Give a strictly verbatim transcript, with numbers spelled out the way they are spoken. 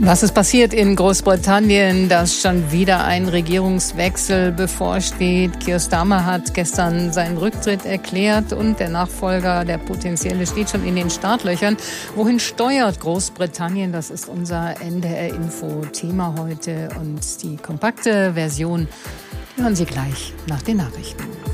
Was ist passiert in Großbritannien, dass schon wieder ein Regierungswechsel bevorsteht? Keir Starmer hat gestern seinen Rücktritt erklärt und der Nachfolger, der potenzielle, steht schon in den Startlöchern. Wohin steuert Großbritannien? Das ist unser N D R-Info-Thema heute und die kompakte Version hören Sie gleich nach den Nachrichten.